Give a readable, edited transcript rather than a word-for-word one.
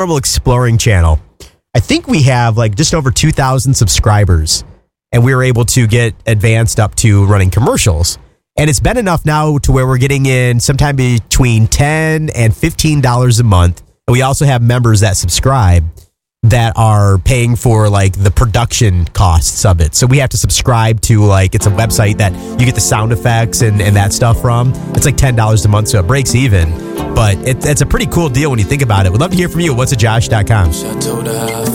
Paranormal Exploring channel. I think we have like just over 2,000 subscribers, and we were able to get advanced up to running commercials. And it's been enough now to where we're getting in sometime between $10 and $15 a month. And we also have members that subscribe that are paying for like the production costs of it. So we have to subscribe to like, it's a website that you get the sound effects and that stuff from. It's like $10 a month, so it breaks even. But it's a pretty cool deal when you think about it. We'd love to hear from you at whatsajosh.com.